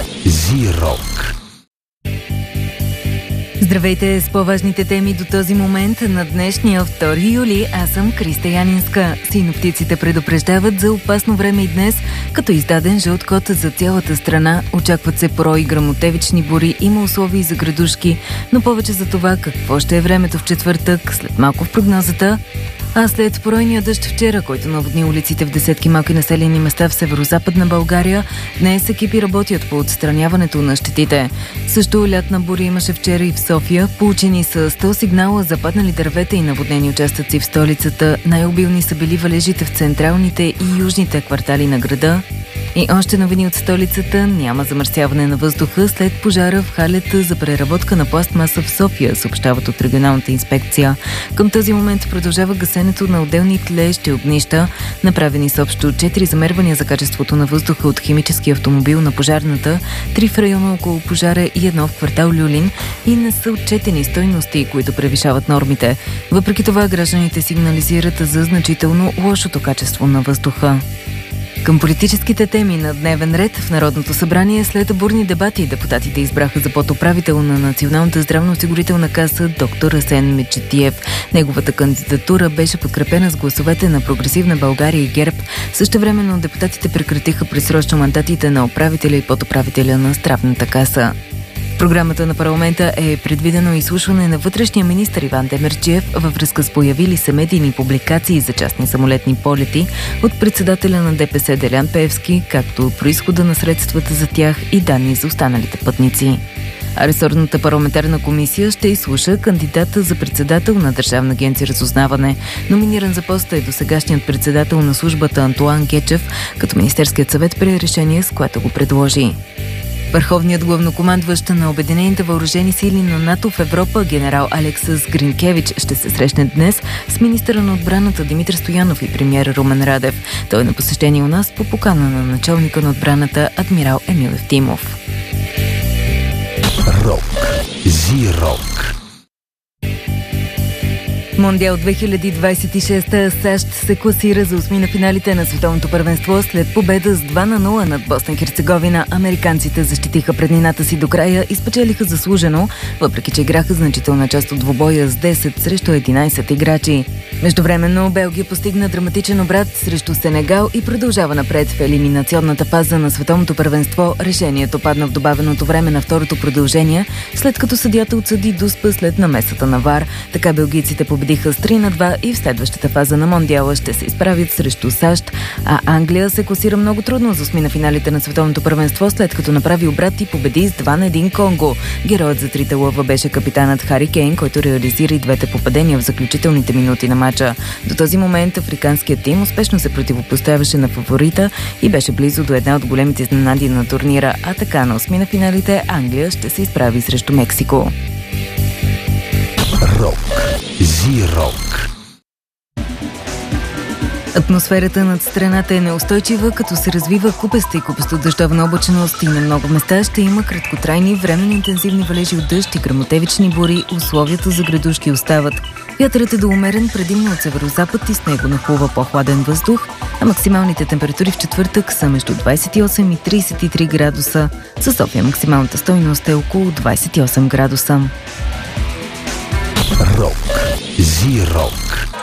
Зирок. Здравейте с по-важните теми до този момент на днешния 2 юли. Аз съм Криста Янинска. Синоптиците предупреждават за опасно време и днес, като издаден жълт код за цялата страна. Очакват се порои гръмотевични бури, има условия за градушки, но повече за това какво ще е времето в четвъртък, след малко в прогнозата. А след поройния дъжд вчера, който наводни улиците в десетки малки населени места в северо-западна България, днес екипи работят по отстраняването на щетите. Също лятна буря имаше вчера и в София. Получени са 100 сигнала за паднали дървета и наводнени участъци в столицата. Най-обилни са били валежите в централните и южните квартали на града. И още новини от столицата: няма замърсяване на въздуха след пожара в халета за преработка на пластмаса в София, съобщават от регионалната инспекция. Към този момент продължава гасенето на отделни тлеещи огнища. Направени са общо 4 замервания за качеството на въздуха от химически автомобил на пожарната, 3 в района около пожара и 1 в квартал Люлин, и не са отчетени стойности, които превишават нормите. Въпреки това гражданите сигнализират за значително лошото качество на въздуха. Към политическите теми на дневен ред в Народното събрание след бурни дебати депутатите избраха за подуправител на Националната здравноосигурителна каса доктор Асен Меджидиев. Неговата кандидатура беше подкрепена с гласовете на Прогресивна България и ГЕРБ. Същевременно депутатите прекратиха предсрочно мандатите на управителя и подуправителя на Здравната каса. В програмата на парламента е предвидено изслушване на вътрешния министър Иван Демерджиев във връзка с появили се медийни публикации за частни самолетни полети от председателя на ДПС Делян Пеевски, както произхода на средствата за тях и данни за останалите пътници. А ресорната парламентарна комисия ще изслуша кандидата за председател на Държавна агенция разузнаване. Номиниран за поста е досегашният председател на службата Антоан Гечев, като Министерският съвет прие решение, с което го предложи. Върховният главнокомандващ на Обединените въоръжени сили на НАТО в Европа, генерал Алексас Гринкевич, ще се срещне днес с министъра на отбраната Димитър Стоянов и премиер Румен Радев. Той е на посещение у нас по покана на началника на отбраната адмирал Емил Евтимов. Рок. Зирок. Мондиал 2026 САЩ се класира за осми на финалите на световното първенство след победа с 2-0 над Босна и Херцеговина. Американците защитиха преднината си до края и спечелиха заслужено, въпреки че играха значителна част от двубоя с 10 срещу 11 играчи. Междувременно Белгия постигна драматичен обрат срещу Сенегал и продължава напред в елиминационната фаза на световното първенство. Решението падна в добавеното време на второто продължение, след като съдията отсъди дуспа след намесата на ВАР. Така белгийците победиха с 3-2 и в следващата фаза на Мондиала ще се изправят срещу САЩ, а Англия се класира много трудно за осми на финалите на световното първенство, след като направи обрат и победи с 2-1 Конго. Героят за трите лъва беше капитанът Хари Кейн, който реализира и двете попадения в заключителните минути на матча. До този момент африканският тим успешно се противопоставяше на фаворита и беше близо до една от големите изненади на турнира, а така на осми на финалите Англия ще се изправи срещу Мексико. Рок. Зирок. Атмосферата над страната е неустойчива, като се развива купеста и купесто-дъждовна облачност и на много места ще има краткотрайни временно интензивни валежи от дъжд и гръмотевични бури. Условията за градушки остават. Вятърът е до умерен, предимно от северозапад и с него нахлува по-хладен въздух, а максималните температури в четвъртък са между 28 и 33 градуса. За София максималната стойност е около 28 градуса. Рок. Зирок.